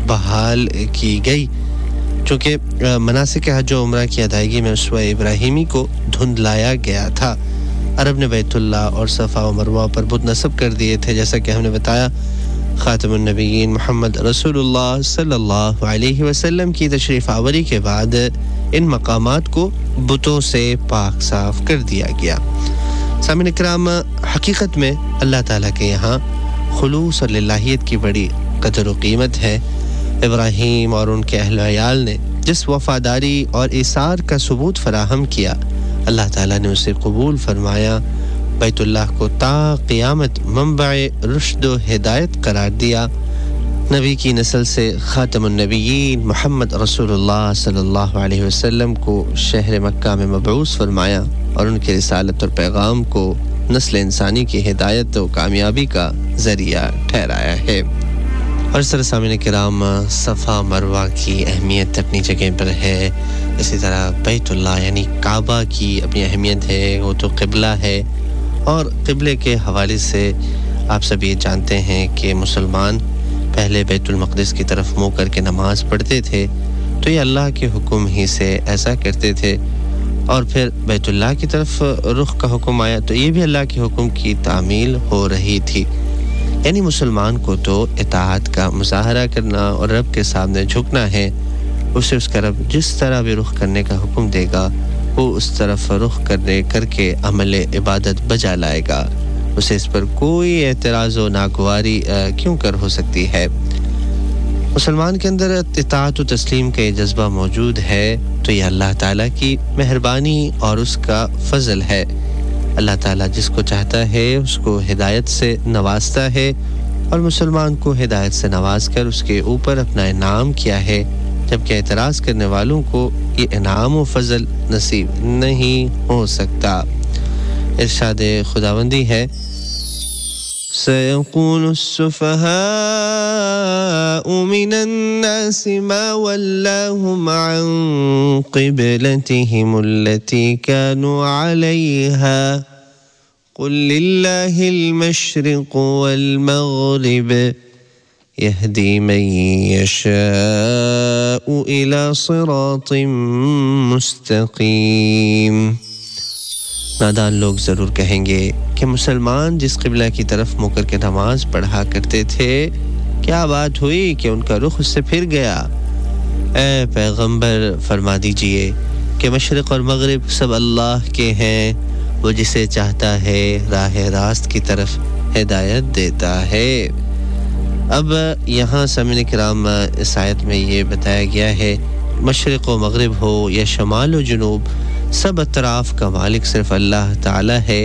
بحال کی گئی، چونکہ مناسک حج و عمرہ کی ادائیگی میں اسوہ ابراہیمی کو دھندلایا گیا تھا۔ عرب نے بیت اللہ اور صفا و مروہ پر بت نصب کر دیے تھے، جیسا کہ ہم نے بتایا۔ خاتم النبیین محمد رسول اللہ صلی اللہ علیہ وسلم کی تشریف آوری کے بعد ان مقامات کو بتوں سے پاک صاف کر دیا گیا۔ سامعین کرام، حقیقت میں اللہ تعالیٰ کے یہاں خلوص اور للہیت کی بڑی قدر و قیمت ہے۔ ابراہیم اور ان کے اہل و عیال نے جس وفاداری اور ایثار کا ثبوت فراہم کیا، اللہ تعالیٰ نے اسے قبول فرمایا، بیت اللہ کو تا قیامت منبع رشد و ہدایت قرار دیا۔ نبی کی نسل سے خاتم النبیین محمد رسول اللہ صلی اللہ علیہ وسلم کو شہر مکہ میں مبعوث فرمایا اور ان کی رسالت اور پیغام کو نسل انسانی کی ہدایت و کامیابی کا ذریعہ ٹھہرایا ہے۔ اور سر سامعین کرام، صفا مروہ کی اہمیت اپنی جگہ پر ہے، اسی طرح بیت اللہ یعنی کعبہ کی اپنی اہمیت ہے، وہ تو قبلہ ہے، اور قبلے کے حوالے سے آپ سب یہ جانتے ہیں کہ مسلمان پہلے بیت المقدس کی طرف منہ کر کے نماز پڑھتے تھے، تو یہ اللہ کے حکم ہی سے ایسا کرتے تھے، اور پھر بیت اللہ کی طرف رخ کا حکم آیا تو یہ بھی اللہ کے حکم کی تعمیل ہو رہی تھی۔ یعنی مسلمان کو تو اطاعت کا مظاہرہ کرنا اور رب کے سامنے جھکنا ہے، اسے اس کا رب جس طرح بھی رخ کرنے کا حکم دے گا وہ اس طرف رخ کر کے عمل عبادت بجا لائے گا، اسے اس پر کوئی اعتراض و ناگواری کیوں کر ہو سکتی ہے۔ مسلمان کے اندر اطاعت و تسلیم کا یہ جذبہ موجود ہے تو یہ اللہ تعالیٰ کی مہربانی اور اس کا فضل ہے۔ اللہ تعالیٰ جس کو چاہتا ہے اس کو ہدایت سے نوازتا ہے، اور مسلمان کو ہدایت سے نواز کر اس کے اوپر اپنا انعام کیا ہے، جبکہ اعتراض کرنے والوں کو یہ انعام و فضل نصیب نہیں ہو سکتا۔ ارشاد خداوندی ہے، سَيَقُولُ السُّفَهَاءُ مِنَ النَّاسِ مَا وَلَّاهُمْ عَنْ قِبْلَتِهِمُ الَّتِي كَانُوا عَلَيْهَا قُلْ لِلَّهِ الْمَشْرِقُ وَالْمَغْرِبُ يَهْدِي مَن يَشَاءُ إِلَى صِرَاطٍ مُسْتَقِيمٍ۔ نادان لوگ ضرور کہیں گے کہ مسلمان جس قبلہ کی طرف منہ کر کے نماز پڑھا کرتے تھے، کیا بات ہوئی کہ ان کا رخ اس سے پھر گیا؟ اے پیغمبر فرما دیجئے کہ مشرق اور مغرب سب اللہ کے ہیں، وہ جسے چاہتا ہے راہ راست کی طرف ہدایت دیتا ہے۔ اب یہاں سامعین کرام اس آیت میں یہ بتایا گیا ہے، مشرق و مغرب ہو یا شمال و جنوب، سب اطراف کا مالک صرف اللہ تعالی ہے۔